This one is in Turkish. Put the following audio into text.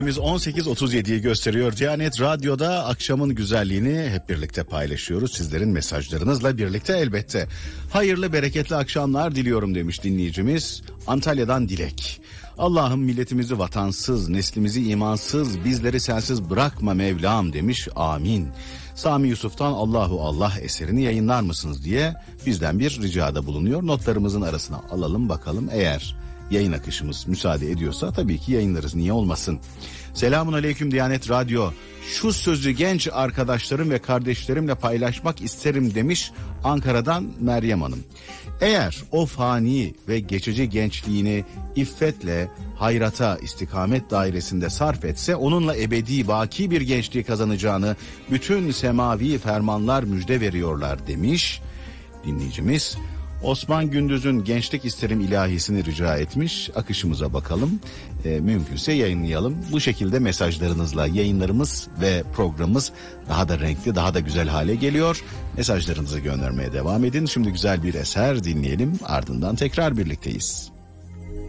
Biz 18.37'yi gösteriyor. Diyanet Radyo'da akşamın güzelliğini hep birlikte paylaşıyoruz. Sizlerin mesajlarınızla birlikte elbette. Hayırlı, bereketli akşamlar diliyorum demiş dinleyicimiz. Antalya'dan Dilek. Allah'ım milletimizi vatansız, neslimizi imansız, bizleri sensiz bırakma Mevlam demiş. Amin. Sami Yusuf'tan Allahu Allah eserini yayınlar mısınız diye bizden bir ricada bulunuyor. Notlarımızın arasına alalım bakalım, eğer yayın akışımız müsaade ediyorsa tabii ki yayınlarız, niye olmasın. Selamun aleyküm Diyanet Radyo. Şu sözü genç arkadaşlarım ve kardeşlerimle paylaşmak isterim demiş Ankara'dan Meryem Hanım. Eğer o fani ve geçici gençliğini iffetle hayrata, istikamet dairesinde sarf etse onunla ebedi baki bir gençliği kazanacağını bütün semavi fermanlar müjde veriyorlar demiş dinleyicimiz. Osman Gündüz'ün Gençlik İsterim ilahisini rica etmiş. Akışımıza bakalım. Mümkünse yayınlayalım. Bu şekilde mesajlarınızla yayınlarımız ve programımız daha da renkli, daha da güzel hale geliyor. Mesajlarınızı göndermeye devam edin. Şimdi güzel bir eser dinleyelim. Ardından tekrar birlikteyiz.